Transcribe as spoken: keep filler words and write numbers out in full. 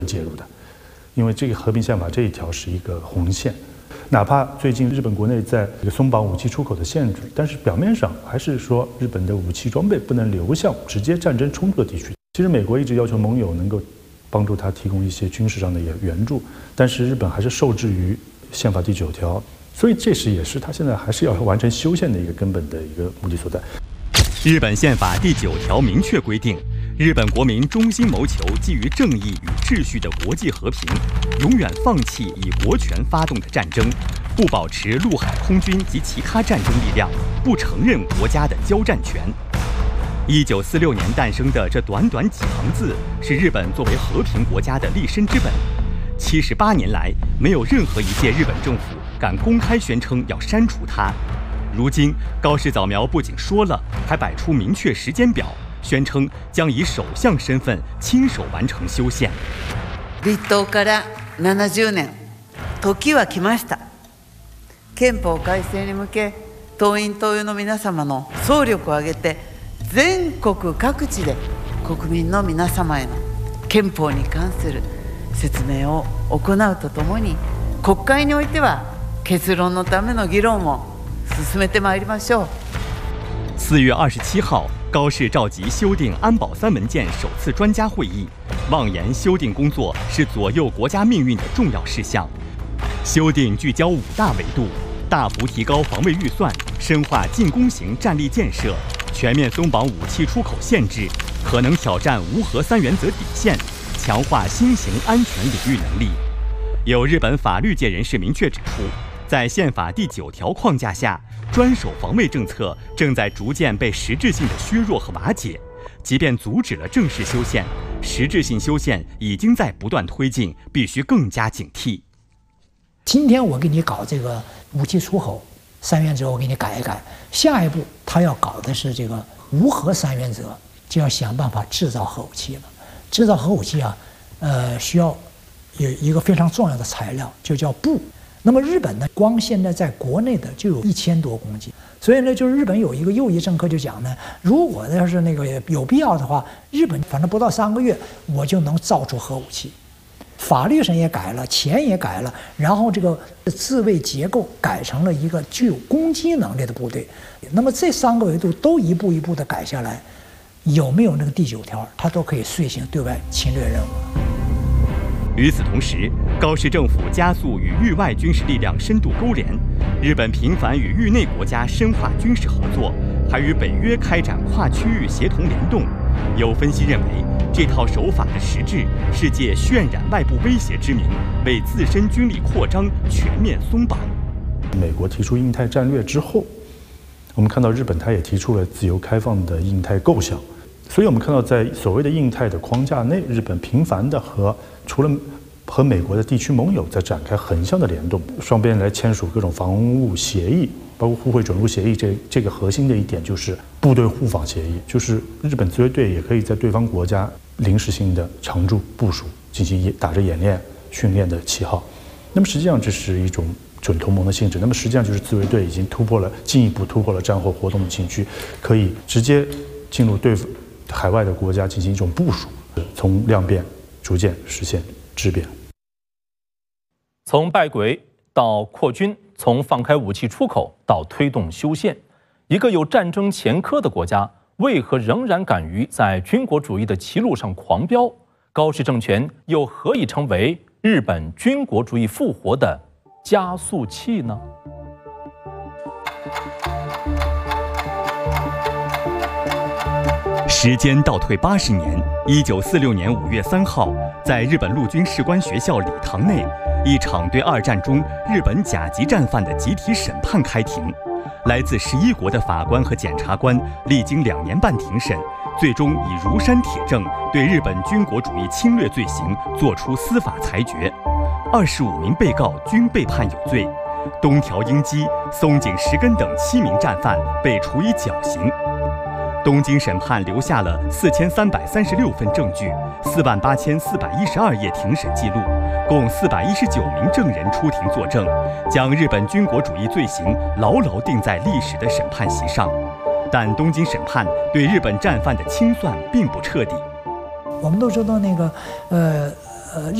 介入的，因为这个和平宪法这一条是一个红线。哪怕最近日本国内在这个松绑武器出口的限制，但是表面上还是说日本的武器装备不能流向直接战争冲突的地区。其实美国一直要求盟友能够帮助他提供一些军事上的援助，但是日本还是受制于宪法第九条，所以这是也是他现在还是要完成修宪的一个根本的一个目的所在。 日本宪法第九条明确规定，日本国民衷心谋求基于正义与秩序的国际和平，永远放弃以国权发动的战争，不保持陆海空军及其他战争力量，不承认国家的交战权。一九四六年诞生的这短短几行字，是日本作为和平国家的立身之本。七十八年来，没有任何一届日本政府敢公开宣称要删除它。如今，高市早苗不仅说了，还摆出明确时间表，宣称将以首相身份亲手完成修宪。 立党からななじゅうねん、時は来ました。憲法改正に向け、党員党友の皆様の総力を挙げて、全国各地で国民の皆様への憲法に関する説明を行うとともに、国会においては結論のための議論を進めてまいりましょう。 四月二十七号，高市召集修订安保三文件首次专家会议，妄言修订工作是左右国家命运的重要事项。修订聚焦五大维度，大幅提高防卫预算，深化进攻型战力建设，全面松绑武器出口限制，可能挑战无核三原则底线，强化新型安全领域能力。有日本法律界人士明确指出，在宪法第九条框架下，专守防卫政策正在逐渐被实质性的削弱和瓦解。即便阻止了正式修宪，实质性修宪已经在不断推进，必须更加警惕。 今天我给你搞这个武器出口三原则，我给你改一改。下一步他要搞的是这个无核三原则，就要想办法制造核武器了。制造核武器啊，呃，需要有一个非常重要的材料，就叫钚。那么日本呢，光现在在国内的就有一千多公斤，所以呢，就是日本有一个右翼政客就讲呢，如果要是那个有必要的话，日本反正不到三个月，我就能造出核武器。法律上也改了，钱也改了，然后这个自卫结构改成了一个具有攻击能力的部队。那么这三个维度都一步一步的改下来，有没有那个第九条，它都可以遂行对外侵略任务。 与此同时，高市政府加速与域外军事力量深度勾连，日本频繁与域内国家深化军事合作，还与北约开展跨区域协同联动。有分析认为，这套手法的实质是借渲染外部威胁之名，为自身军力扩张全面松绑。 美国提出印太战略之后，我们看到日本它也提出了自由开放的印太构想。所以我们看到，在所谓的印太的框架内，日本频繁的和除了和美国的地区盟友在展开横向的联动，双边来签署各种防务协议，包括互惠准入协议。这这个核心的一点就是部队互访协议，就是日本自卫队也可以在对方国家临时性的常驻部署，进行打着演练训练的旗号。那么实际上这是一种准同盟的性质。那么实际上就是自卫队已经突破了进一步突破了战后活动的禁区，可以直接进入对海外的国家进行一种部署，从量变逐渐实现质变。 从败鬼到扩军，从放开武器出口到推动修宪，一个有战争前科的国家，为何仍然敢于在军国主义的歧路上狂飙？高市政权又何以成为日本军国主义复活的加速器呢？ 时间倒退八十年，一九四六年五月三号，在日本陆军士官学校礼堂内，一场对二战中日本甲级战犯的集体审判开庭。来自十一国的法官和检察官历经两年半庭审，最终以如山铁证对日本军国主义侵略罪行作出司法裁决。二十五名被告均被判有罪，东条英机、松井石根等七名战犯被处以绞刑。东京审判留下了四千三百三十六份证据，四万八千四百一十二页庭审记录，共四百一十九名证人出庭作证，将日本军国主义罪行牢牢定在历史的审判席上。但东京审判对日本战犯的清算并不彻底。 我们都知道那个，呃呃。